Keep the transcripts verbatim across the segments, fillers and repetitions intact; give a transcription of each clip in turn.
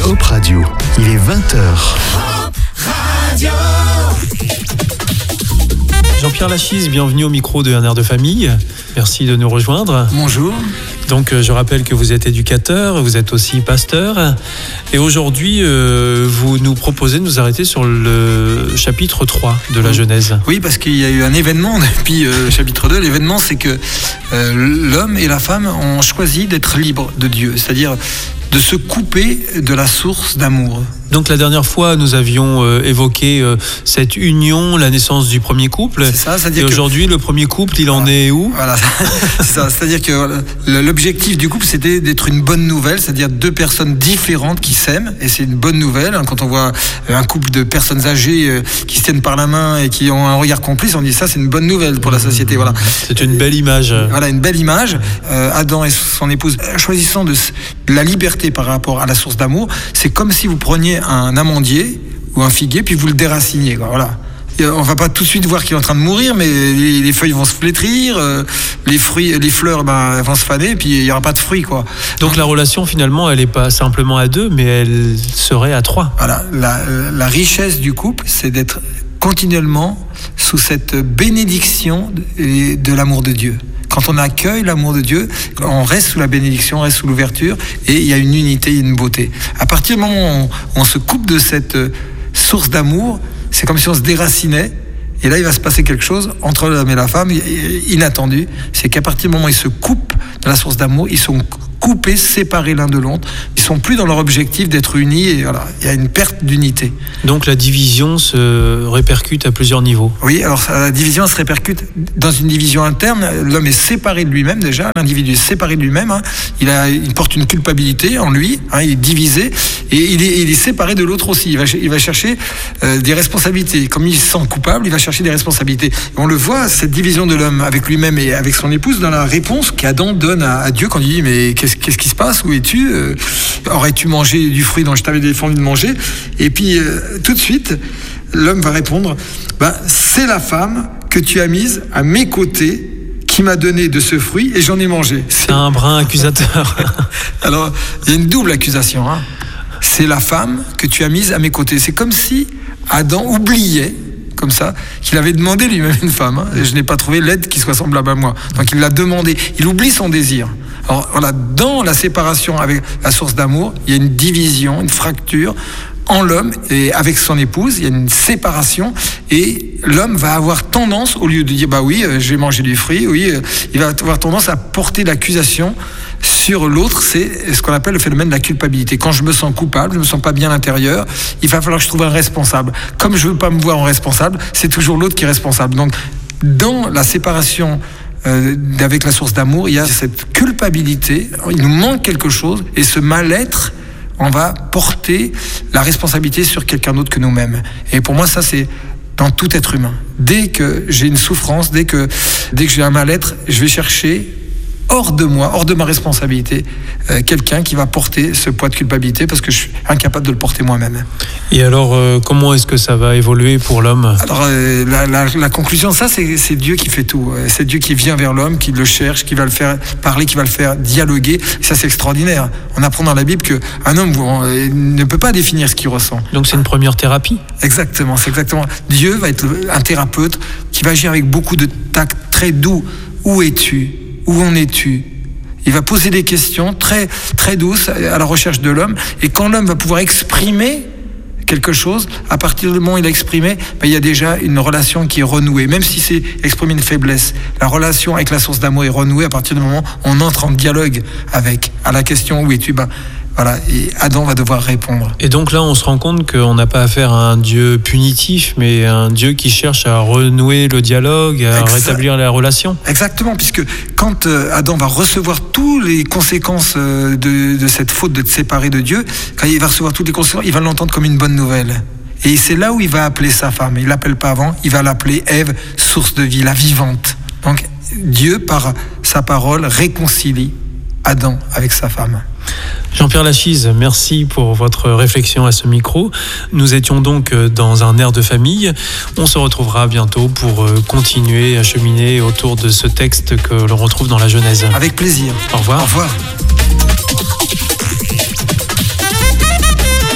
Hop Radio, il est vingt heures. Hop Radio. Jean-Pierre Lachise, bienvenue au micro de Un air de famille. Merci de nous rejoindre. Bonjour. Donc, je rappelle que vous êtes éducateur, vous êtes aussi pasteur. Et aujourd'hui, euh, vous nous proposez de nous arrêter sur le chapitre trois de la Genèse. Oui, parce qu'il y a eu un événement depuis euh, le chapitre deux. L'événement, c'est que euh, l'homme et la femme ont choisi d'être libres de Dieu, c'est-à-dire de se couper de la source d'amour. Donc la dernière fois, nous avions euh, évoqué euh, cette union, la naissance du premier couple. C'est ça, c'est-à-dire et aujourd'hui, que... le premier couple, il en voilà. est où ? Voilà, c'est ça. C'est-à-dire que voilà, l'objectif du couple, c'était d'être une bonne nouvelle, c'est-à-dire deux personnes différentes qui s'aiment, et c'est une bonne nouvelle. Hein, quand on voit un couple de personnes âgées euh, qui se tiennent par la main et qui ont un regard complice, on dit ça, c'est une bonne nouvelle pour la société. Voilà. C'est une belle image. Voilà, une belle image. Euh, Adam et son épouse, choisissant de, de la liberté par rapport à la source d'amour, c'est comme si vous preniez un amandier ou un figuier, puis vous le déraciniez. Quoi, voilà. Et on va pas tout de suite voir qu'il est en train de mourir, mais les, les feuilles vont se flétrir, euh, les fruits, les fleurs ben, vont se faner, puis il y aura pas de fruits, quoi. Donc, Donc la relation finalement, elle est pas simplement à deux, mais elle serait à trois. Voilà, la, la richesse du couple, c'est d'être continuellement sous cette bénédiction de, de l'amour de Dieu. Quand on accueille l'amour de Dieu, on reste sous la bénédiction, on reste sous l'ouverture, et il y a une unité, une beauté. À partir du moment où on, on se coupe de cette source d'amour, c'est comme si on se déracinait, et là il va se passer quelque chose entre l'homme et la femme, inattendu. C'est qu'à partir du moment où ils se coupent de la source d'amour, ils sont coupés, séparés l'un de l'autre. Ils sont plus dans leur objectif d'être unis, et voilà, il y a une perte d'unité. Donc la division se répercute à plusieurs niveaux. Oui, alors la division se répercute dans une division interne. L'homme est séparé de lui-même déjà, l'individu est séparé de lui-même. Hein. Il, a, il porte une culpabilité en lui, hein, il est divisé, et il est, il est séparé de l'autre aussi. Il va, il va chercher euh, des responsabilités. Comme il se sent coupable, il va chercher des responsabilités. Et on le voit, cette division de l'homme avec lui-même et avec son épouse, dans la réponse qu'Adam donne à, à Dieu quand il dit « Mais qu'est-ce, qu'est-ce qui se passe ? Où es-tu ? euh, Aurais-tu mangé du fruit dont je t'avais défendu de manger ?» Et puis, euh, tout de suite, l'homme va répondre ben, « C'est la femme que tu as mise à mes côtés qui m'a donné de ce fruit et j'en ai mangé. » C'est un brin accusateur. Alors, il y a une double accusation. Hein. C'est la femme que tu as mise à mes côtés. C'est comme si Adam oubliait, comme ça, qu'il avait demandé lui-même une femme. Hein, et je n'ai pas trouvé l'aide qui soit semblable à moi. Donc il l'a demandé. Il oublie son désir. Alors voilà, dans la séparation avec la source d'amour, il y a une division, une fracture en l'homme et avec son épouse, il y a une séparation et l'homme va avoir tendance, au lieu de dire bah oui, euh, j'ai mangé du fruit, oui, euh, il va avoir tendance à porter l'accusation sur l'autre. C'est ce qu'on appelle le phénomène de la culpabilité. Quand je me sens coupable, je me sens pas bien à l'intérieur, il va falloir que je trouve un responsable. Comme je veux pas me voir en responsable, c'est toujours l'autre qui est responsable. Donc, dans la séparation euh, avec la source d'amour, il y a cette culpabilité, il nous manque quelque chose et ce mal-être, on va porter la responsabilité sur quelqu'un d'autre que nous-mêmes. Et pour moi, ça, c'est dans tout être humain. Dès que j'ai une souffrance, dès que, dès que j'ai un mal-être, je vais chercher hors de moi, hors de ma responsabilité, euh, quelqu'un qui va porter ce poids de culpabilité parce que je suis incapable de le porter moi-même. Et alors, euh, comment est-ce que ça va évoluer pour l'homme ? Alors, euh, la, la, la conclusion de ça, c'est, c'est Dieu qui fait tout. C'est Dieu qui vient vers l'homme, qui le cherche, qui va le faire parler, qui va le faire dialoguer. Et ça, c'est extraordinaire. On apprend dans la Bible qu'un homme euh, ne peut pas définir ce qu'il ressent. Donc, c'est une première thérapie ? Exactement, c'est exactement. Dieu va être un thérapeute qui va agir avec beaucoup de tact, très doux. Où es-tu ? Où en es-tu ? Il va poser des questions très, très douces à la recherche de l'homme. Et quand l'homme va pouvoir exprimer quelque chose, à partir du moment où il a exprimé, ben, il y a déjà une relation qui est renouée. Même si c'est exprimer une faiblesse, la relation avec la source d'amour est renouée à partir du moment où on entre en dialogue avec. À la question « Où es-tu ?» ben, voilà, et Adam va devoir répondre. Et donc là, on se rend compte qu'on n'a pas affaire à un Dieu punitif, mais un Dieu qui cherche à renouer le dialogue, à Exa- rétablir la relation. Exactement, puisque quand Adam va recevoir toutes les conséquences de, de cette faute de te séparer de Dieu, quand il va recevoir toutes les conséquences, il va l'entendre comme une bonne nouvelle. Et c'est là où il va appeler sa femme. Il ne l'appelle pas avant, il va l'appeler Ève, source de vie, la vivante. Donc Dieu, par sa parole, réconcilie Adam avec sa femme. Jean-Pierre Lachise, merci pour votre réflexion à ce micro. Nous étions donc dans un air de famille. On se retrouvera bientôt pour continuer à cheminer autour de ce texte que l'on retrouve dans la Genèse. Avec plaisir. Au revoir. Au revoir.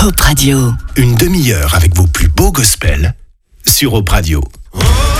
Hope Radio. Une demi-heure avec vos plus beaux gospels sur Hope Radio.